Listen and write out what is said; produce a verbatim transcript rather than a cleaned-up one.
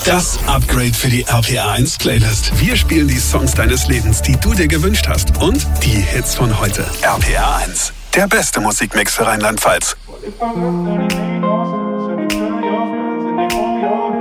Das Upgrade für die R P R eins Playlist. Wir spielen die Songs deines Lebens, die du dir gewünscht hast. Und die Hits von heute. R P R eins. Der beste Musikmix für Rheinland-Pfalz. If I left, then it ain't lost. Said it turn you off, man. Said they call me off.